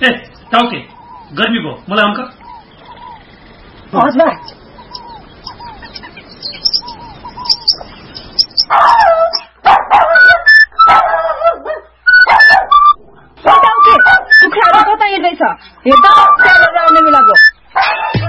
ए टाउके गर्मी भयो मलाई अङ्क हजुर कुखुराहरू कता हिँड्दैछ हेर्दा